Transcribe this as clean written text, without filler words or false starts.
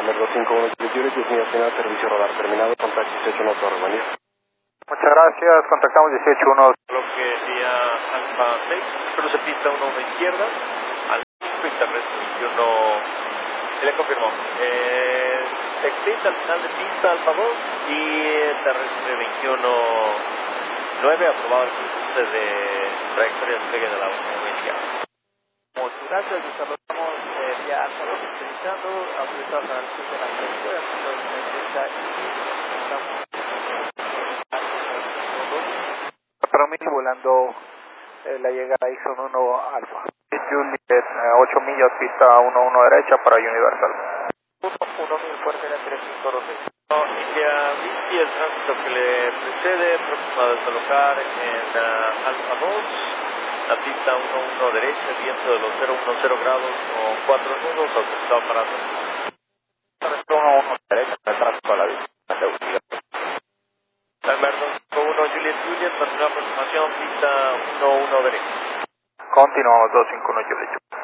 November 251 Juliet, Disney final, servicio radar terminado, contacto 181 Torre, buen día. Muchas gracias, contactamos 181. Bloque vía Alfa 6, cruce pista 11 izquierda, al terrestre 21, se le confirmó. Exit al final de pista Alfa 2 y terrestre 21-9, aprobado el cruce de trayectoria de despegue de la Unión. Muchas gracias, desarrollamos vía Alfa 2, utilizando autorizados al sur de la trayectoria, Romini volando la llegada Ixon 1 Alfa. Juliet, 8 millas, pista 11 derecha para Universal. 1000 fuerte la 3512. India Vinci, el tránsito que le precede, próximo a desalojar en Alfa 2, la pista 11 derecha, viento de los 010 grados con 4 nudos, autorizado para atrás. 11 derecha, tránsito a la vista. November 251 Juliet, terminó aproximación, pista 11 derecha. Continuamos 251 Juliet.